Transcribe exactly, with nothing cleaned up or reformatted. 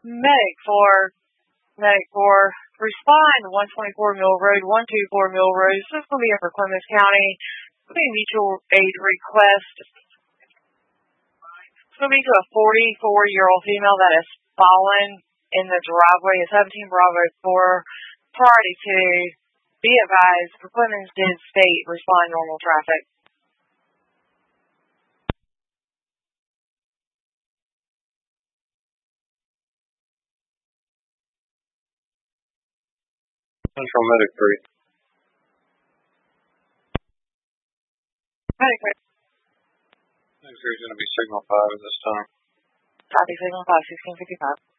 Medic for Medic for respond one twenty-four Mill Road, one twenty-four Mill Road. This will be for Clemens County. It'll be a mutual aid request. It's going to be to a forty-four-year-old female that has fallen in the driveway at seventeen Bravo four. Priority to be advised for Clemens did state respond normal traffic. Central Medic three. Medic three. Medic three is going to be Signal five at this time. Copy Signal five, sixteen fifty-five.